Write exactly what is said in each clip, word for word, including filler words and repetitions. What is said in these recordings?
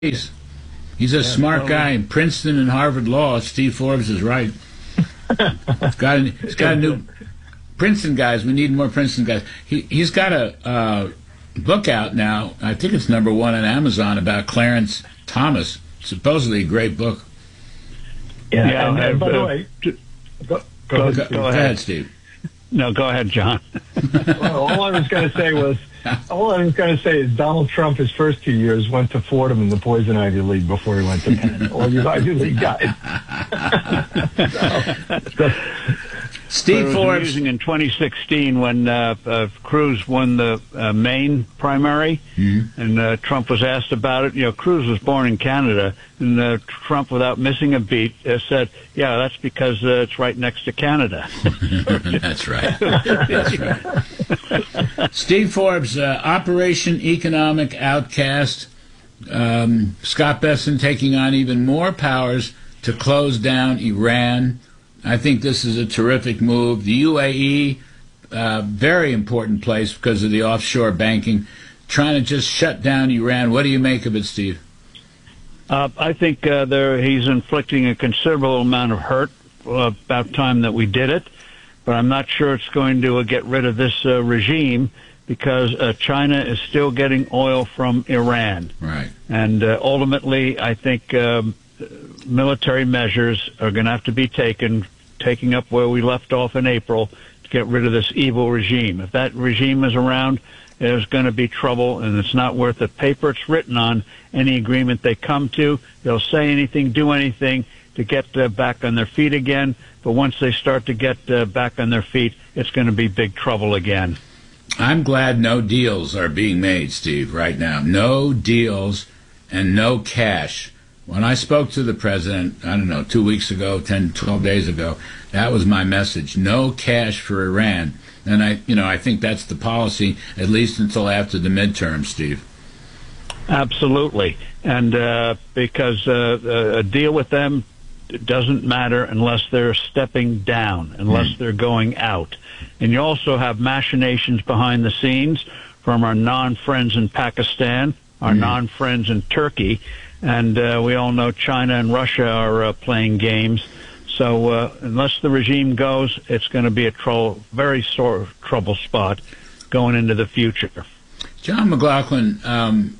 He's he's a Yeah, smart totally. guy in Princeton and Harvard Law. Steve Forbes is right. He's got a, he's got a new Princeton guys. We need more Princeton guys. He he's got a uh, book out now. I think it's number one on Amazon about Clarence Thomas. Supposedly a great book. Yeah, Yeah, and, and by uh, the way, go, go, Go, ahead, go, Steve. go ahead, Steve. No, go ahead, John. Well, all I was going to say was, all I was going to say is Donald Trump, his first two years, went to Fordham in the Poison Ivy League before he went to Penn. All you Ivy League guys. so, so, Steve It was Forbes. amusing in twenty sixteen when uh, uh, Cruz won the uh, Maine primary, Mm-hmm. and uh, Trump was asked about it. You know, Cruz was born in Canada, and uh, Trump, without missing a beat, uh, said, "Yeah, that's because uh, it's right next to Canada." That's right. That's right. Steve Forbes, uh, Operation Economic Outcast. Um, Scott Bessent taking on even more powers to close down Iran. I think this is a terrific move. The U A E, uh, very important place because of the offshore banking, trying to just shut down Iran. What do you make of it, Steve? Uh, I think uh, there he's inflicting a considerable amount of hurt. Uh, about time that we did it, but I'm not sure it's going to uh, get rid of this uh, regime because uh, China is still getting oil from Iran. Right. And uh, ultimately, I think um, military measures are going to have to be taken, taking up where we left off in April, to get rid of this evil regime. If that regime is around, there's going to be trouble, and it's not worth the paper it's written on, any agreement they come to. They'll say anything, do anything to get uh, back on their feet again. But once they start to get uh, back on their feet, it's going to be big trouble again. I'm glad no deals are being made, Steve, right now. No deals and no cash. When I spoke to the president, I don't know, two weeks ago, ten, twelve days ago, that was my message. No cash for Iran. And I, you know, I think that's the policy, at least until after the midterm, Steve. Absolutely. And uh, because uh, a deal with them doesn't matter unless they're stepping down, unless mm. they're going out. And you also have machinations behind the scenes from our non-friends in Pakistan, our mm. non-friends in Turkey, and uh, we all know China and Russia are uh, playing games. So uh, unless the regime goes, it's going to be a tro- very sore trouble spot going into the future. John McLaughlin, um,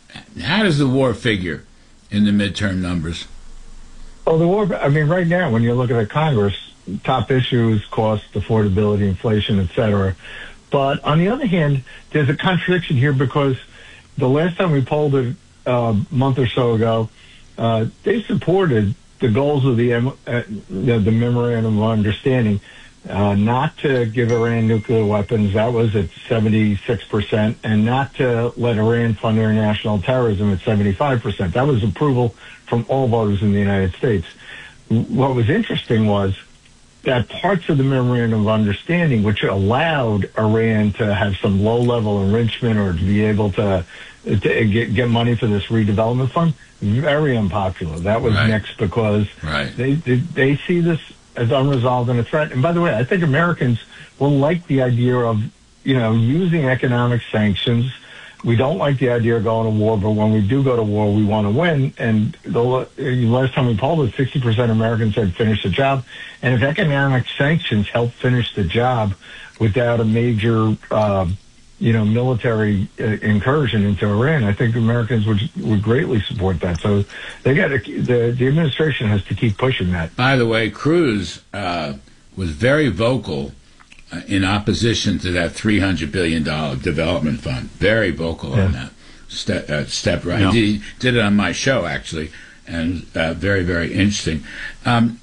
how does the war figure in the midterm numbers? well, the war, I mean, right now, when you look at Congress, top issues, cost, affordability, inflation, et cetera. But on the other hand, there's a contradiction here because the last time we polled it uh, a month or so ago, uh, they supported the goals of the, uh, the, the Memorandum of Understanding, uh, not to give Iran nuclear weapons. That was at seventy-six percent, and not to let Iran fund international terrorism at seventy-five percent. That was approval from all voters in the United States. What was interesting was that parts of the Memorandum of Understanding, which allowed Iran to have some low-level enrichment or to be able to, to get, get money for this redevelopment fund, very unpopular. That was right. next because right. they, they they see this as unresolved and a threat. And by the way, I think Americans will like the idea of, you know, using economic sanctions. We don't like the idea of going to war, but when we do go to war, we want to win. And the last time we polled it, sixty percent of Americans said finish the job. And if economic sanctions help finish the job without a major, uh, you know, military uh, incursion into Iran, I think Americans would would greatly support that. So they got to, the the administration has to keep pushing that. By the way, Cruz uh, was very vocal uh, in opposition to that three hundred billion dollars development fund. Very vocal yeah. on that step. Uh, step right. No. He did it on my show actually, and uh, very very interesting. Um,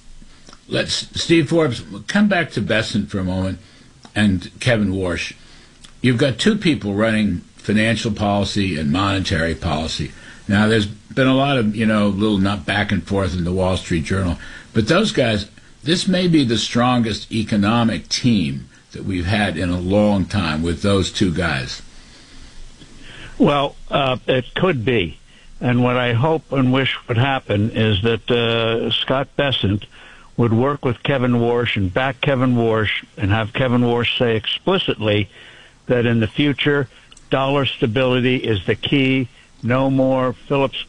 let's Steve Forbes come back to Bessent for a moment, and Kevin Warsh. You've got two people running financial policy and monetary policy. Now, there's been a lot of, you know, little not back and forth in the Wall Street Journal. But those guys, this may be the strongest economic team that we've had in a long time with those two guys. Well, uh, it could be. And what I hope and wish would happen is that uh, Scott Bessent would work with Kevin Warsh and back Kevin Warsh and have Kevin Warsh say explicitly that in the future, dollar stability is the key no more Phillips